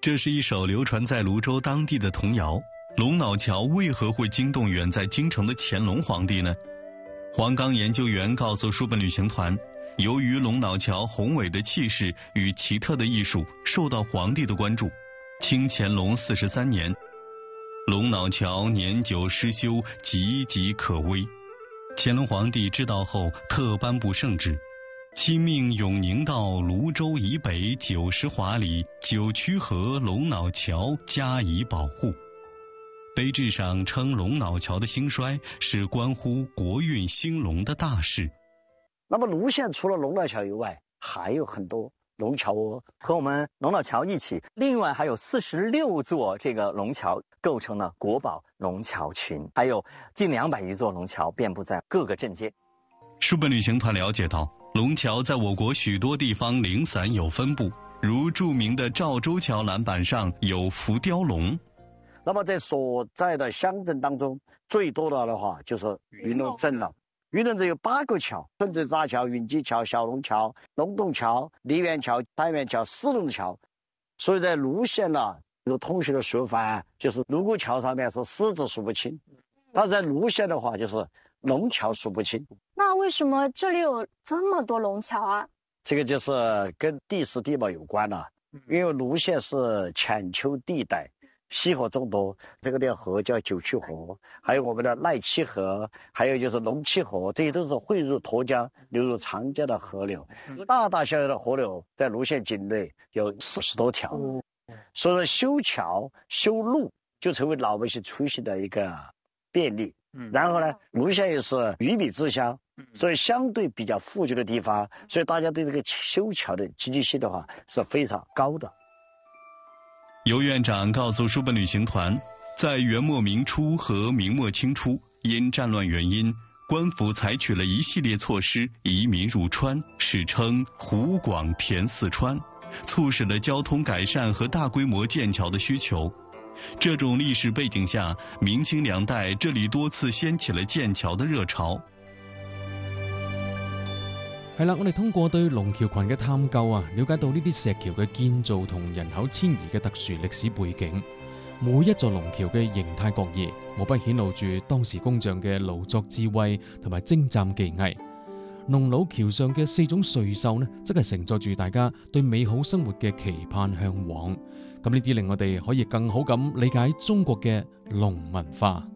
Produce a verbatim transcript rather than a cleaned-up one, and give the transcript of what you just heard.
这是一首流传在泸州当地的童谣。龙脑桥为何会惊动远在京城的乾隆皇帝呢？黄冈研究员告诉书本旅行团，由于龙脑桥宏伟的气势与奇特的艺术受到皇帝的关注。清乾隆四十三年，龙脑桥年久失修，岌岌可危。乾隆皇帝知道后，特颁布圣旨，亲命永宁道泸州以北九十华里九曲河龙脑桥加以保护。碑志上称龙脑桥的兴衰是关乎国运兴隆的大事。 那么泸县除了龙脑桥以外，还有很多龙桥哦， 和我们龙脑桥一起，另外还有四十六座这个龙桥构成了国宝龙桥群，还有近两百余座龙桥遍布在各个镇街。 书本旅行团了解到，龙桥在我国许多地方零散有分布，如著名的赵州桥栏板上有浮雕龙。 那么在所在的乡镇当中，最多的的话就是云龙镇了。云龙镇有八个桥：顺泽大桥、云鸡桥、小龙桥、龙洞桥、梨园桥、三元桥、四龙桥。所以在泸县呢，有同学的说法就是泸沽桥上面是狮子数不清，但在泸县的话就是龙桥数不清。 那为什么这里有这么多龙桥啊？ 这个就是跟地势地貌有关了，因为泸县是浅丘地带。溪河众多，这个的河叫九曲河，还有我们的赖七河，还有就是龙七河，这些都是汇入沱江流入长江的河流。大大小小的河流在泸县境内有四十多条，所以说修桥修路就成为老百姓出行的一个便利。然后呢，泸县又是鱼米之乡，所以相对比较富足的地方，所以大家对这个修桥的积极性的话是非常高的。 尤院长告诉书本旅行团，在元末明初和明末清初，因战乱原因，官府采取了一系列措施移民入川，史称湖广填四川，促使了交通改善和大规模建桥的需求。这種歷史背景下，明清兩代這裡多次掀起了建橋的熱潮。 係啦，我哋通過對龍橋群嘅探究啊，了解到呢啲石橋嘅建造同人口遷移嘅特殊歷史背景。每一座龍橋嘅形態各異，無不顯露住當時工匠嘅勞作智慧同埋精湛技藝。龍腦橋上嘅四種瑞獸呢，則係承載住大家對美好生活嘅期盼向往。咁呢啲令我哋可以更好咁理解中國嘅龍文化。